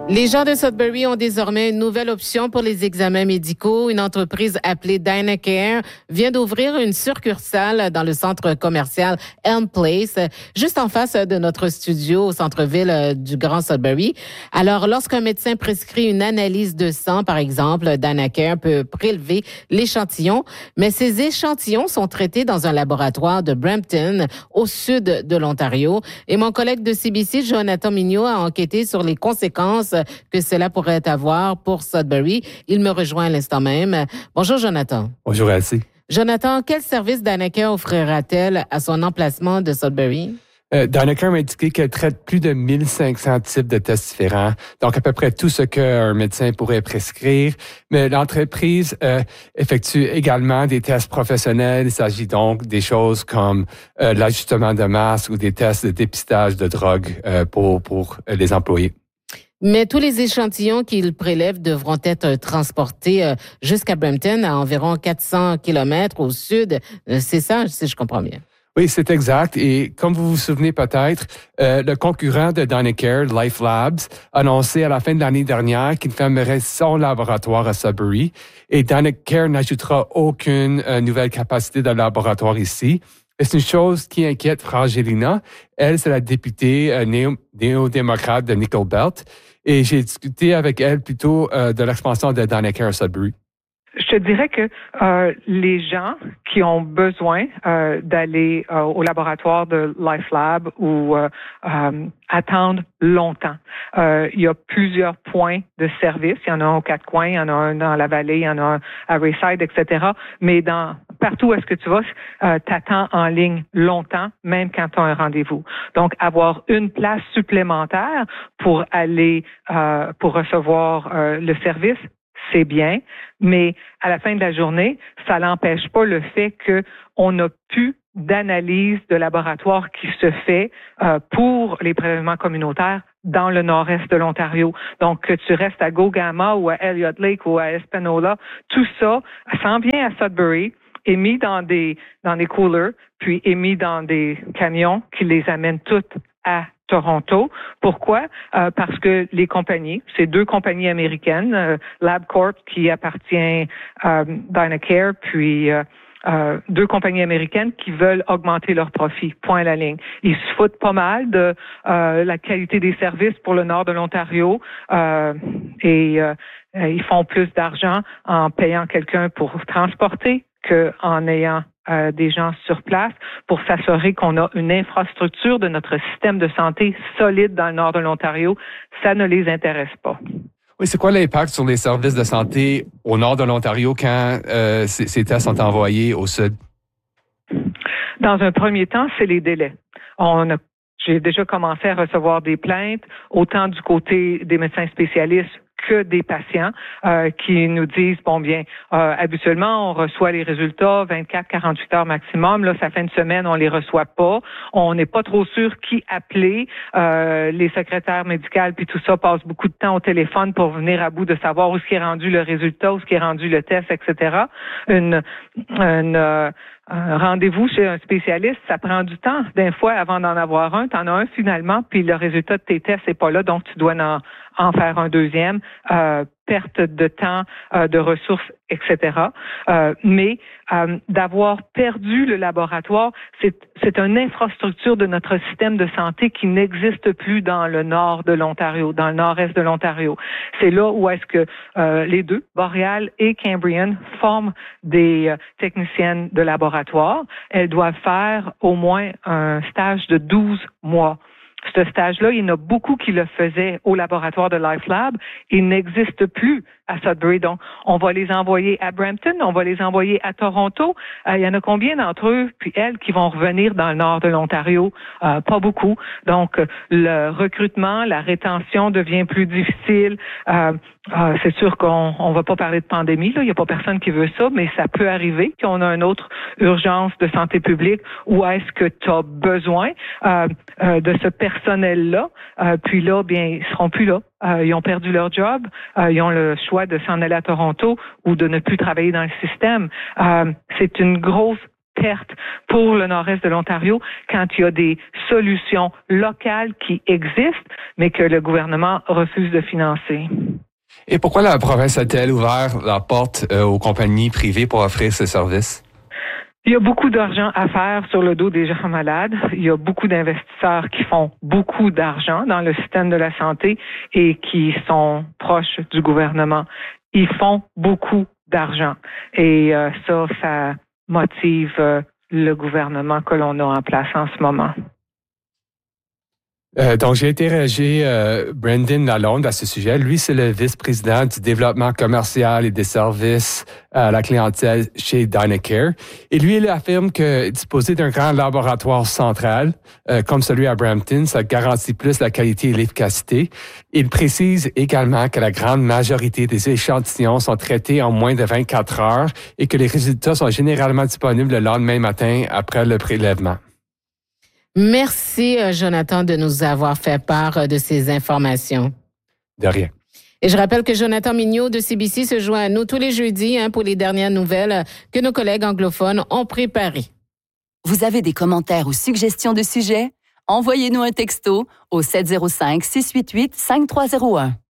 Les gens de Sudbury ont désormais une nouvelle option pour les examens médicaux. Une entreprise appelée Dynacare vient d'ouvrir une succursale dans le centre commercial Elm Place, juste en face de notre studio au centre-ville du Grand Sudbury. Alors, lorsqu'un médecin prescrit une analyse de sang, par exemple, Dynacare peut prélever l'échantillon, mais ces échantillons sont traités dans un laboratoire de Brampton, au sud de l'Ontario. Et mon collègue de CBC, Jonathan Mignot, a enquêté sur les conséquences que cela pourrait avoir pour Sudbury. Il me rejoint à l'instant même. Bonjour, Jonathan. Bonjour, Elsie. Jonathan, quel service Dynacare offrira-t-elle à son emplacement de Sudbury? Dynacare m'a indiqué qu'elle traite plus de 1500 types de tests différents, donc à peu près tout ce qu'un médecin pourrait prescrire. Mais l'entreprise effectue également des tests professionnels. Il s'agit donc des choses comme l'ajustement de masse ou des tests de dépistage de drogue pour les employés. Mais tous les échantillons qu'ils prélèvent devront être transportés jusqu'à Brampton, à environ 400 kilomètres au sud. C'est ça, si je comprends bien. Oui, c'est exact. Et comme vous vous souvenez peut-être, le concurrent de Dynacare, Life Labs, a annoncé à la fin de l'année dernière qu'il fermerait son laboratoire à Sudbury. Et Dynacare n'ajoutera aucune nouvelle capacité de laboratoire ici. Et c'est une chose qui inquiète Frangélina. Elle, c'est la députée néo-démocrate de Nickel Belt. Et j'ai discuté avec elle plutôt de l'expansion de Dynacare à Sudbury. Je te dirais que les gens qui ont besoin d'aller au laboratoire de LifeLab ou attendent longtemps. Il y a plusieurs points de service. Il y en a un aux quatre coins, il y en a un dans la vallée, il y en a un à Rayside, etc. Mais partout où est-ce que tu vas, t'attends en ligne longtemps, même quand tu as un rendez-vous. Donc, avoir une place supplémentaire pour aller, pour recevoir le service, c'est bien, mais à la fin de la journée, ça n'empêche pas le fait qu'on n'a plus d'analyse de laboratoire qui se fait pour les prélèvements communautaires dans le nord-est de l'Ontario. Donc, que tu restes à Gogama ou à Elliott Lake ou à Espanola, tout ça s'en vient à Sudbury, est mis dans des coolers, puis est mis dans des camions qui les amènent toutes à Toronto. Pourquoi? Parce que les compagnies, c'est deux compagnies américaines, LabCorp qui appartient à Dynacare, puis deux compagnies américaines qui veulent augmenter leurs profits. Point à la ligne. Ils se foutent pas mal de la qualité des services pour le nord de l'Ontario et ils font plus d'argent en payant quelqu'un pour transporter qu'en ayant des gens sur place pour s'assurer qu'on a une infrastructure de notre système de santé solide dans le nord de l'Ontario. Ça ne les intéresse pas. Oui, c'est quoi l'impact sur les services de santé au nord de l'Ontario quand ces tests sont envoyés au sud? Dans un premier temps, c'est les délais. J'ai déjà commencé à recevoir des plaintes, autant du côté des médecins spécialistes que des patients qui nous disent, habituellement, on reçoit les résultats 24-48 heures maximum. Là, ça fait une semaine, on les reçoit pas. On n'est pas trop sûr qui appeler. Les secrétaires médicales puis tout ça passent beaucoup de temps au téléphone pour venir à bout de savoir où est-ce qui est rendu le résultat, où est-ce qui est rendu le test, etc. Un rendez-vous chez un spécialiste, ça prend du temps. Des fois, avant d'en avoir un, tu en as un finalement, puis le résultat de tes tests n'est pas là, donc tu dois en faire un deuxième. Perte de temps, de ressources, etc. Mais d'avoir perdu le laboratoire, c'est une infrastructure de notre système de santé qui n'existe plus dans le nord de l'Ontario, dans le nord-est de l'Ontario. C'est là où est-ce que les deux, Boreal et Cambrian, forment des techniciennes de laboratoire. Elles doivent faire au moins un stage de 12 mois. Ce stage-là, il y en a beaucoup qui le faisaient au laboratoire de LifeLab. Il n'existe plus à Sudbury. Donc, on va les envoyer à Brampton, on va les envoyer à Toronto. Il y en a combien d'entre eux, puis elles, qui vont revenir dans le nord de l'Ontario? Pas beaucoup. Donc, le recrutement, la rétention devient plus difficile. C'est sûr qu'on va pas parler de pandémie, là. Il n'y a pas personne qui veut ça, mais ça peut arriver qu'on a une autre urgence de santé publique où est-ce que tu as besoin de ce personnel-là. Puis là, ils seront plus là. Ils ont perdu leur job. Ils ont le choix de s'en aller à Toronto ou de ne plus travailler dans le système. C'est une grosse perte pour le nord-est de l'Ontario quand il y a des solutions locales qui existent, mais que le gouvernement refuse de financer. Et pourquoi la province a-t-elle ouvert la porte aux compagnies privées pour offrir ces services? Il y a beaucoup d'argent à faire sur le dos des gens malades. Il y a beaucoup d'investisseurs qui font beaucoup d'argent dans le système de la santé et qui sont proches du gouvernement. Ils font beaucoup d'argent. Et ça motive le gouvernement que l'on a en place en ce moment. Donc, j'ai interrogé Brendan Lalonde à ce sujet. Lui, c'est le vice-président du développement commercial et des services à la clientèle chez Dynacare. Et lui, il affirme que disposer d'un grand laboratoire central, comme celui à Brampton, ça garantit plus la qualité et l'efficacité. Il précise également que la grande majorité des échantillons sont traités en moins de 24 heures et que les résultats sont généralement disponibles le lendemain matin après le prélèvement. Merci, Jonathan, de nous avoir fait part de ces informations. De rien. Et je rappelle que Jonathan Mignot de CBC se joint à nous tous les jeudis pour les dernières nouvelles que nos collègues anglophones ont préparées. Vous avez des commentaires ou suggestions de sujets? Envoyez-nous un texto au 705-688-5301.